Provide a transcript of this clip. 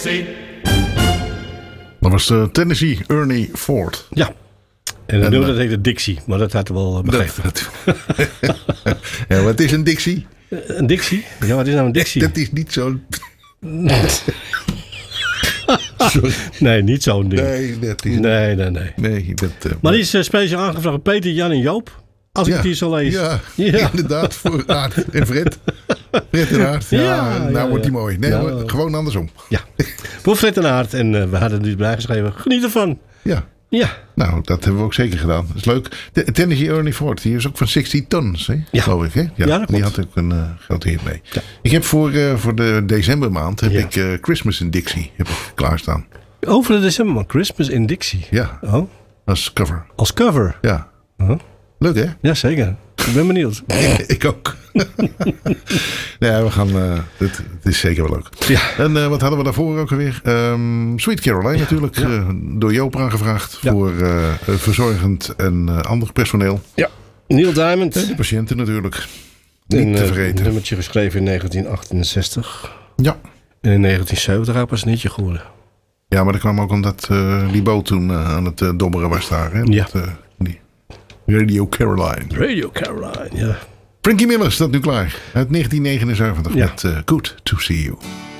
Dat was de Tennessee Ernie Ford. Ja. En dat heette Dixie, maar dat had wel begrepen. Ja, wat is een Dixie? Een Dixie? Ja, wat is nou een Dixie? Dat is niet zo... Nee, niet zo'n ding. Nee, dat is... Nee. Dat, Maar die is speciaal aangevraagd door Peter, Jan en Joop. Als ik het hier zo lees. Ja, inderdaad. Voor Aart en Fred. Fred en Aart. Ja, wordt die mooi. Nee, gewoon andersom. Ja, voor Fred en Aart. En we hadden het bijgeschreven. Geniet ervan. Ja. Nou, dat hebben we ook zeker gedaan. Dat is leuk. Tennessee Ernie Ford, die is ook van 60 tons, hè? Ja. Geloof ik, hè? Ja, dat die klopt. had ook een grote hit mee. Ja. Ik heb voor de decembermaand heb ik Christmas in Dixie heb ik klaarstaan. Over de december, man. Christmas in Dixie. Ja, Oh, als cover. als cover. Ja. Oh. Leuk, hè? Ja, zeker. Ik ben benieuwd. Ik ook. Ja, we gaan... het is zeker wel leuk. Ja. En wat hadden we daarvoor ook alweer? Sweet Caroline natuurlijk. Ja. Door Joop aangevraagd. Ja. Voor verzorgend en ander personeel. Ja. Neil Diamond. En de patiënten natuurlijk. Niet Een te vergeten. nummertje geschreven in 1968. Ja. En in 1970 ook pas een hitje geworden. Ja, maar dat kwam ook omdat die boot toen aan het dobberen was daar. Hè? Ja. Met, die Radio Caroline. Radio Caroline, ja. Frankie Miller staat nu klaar. Uit 1979 Ja. met Good to See You.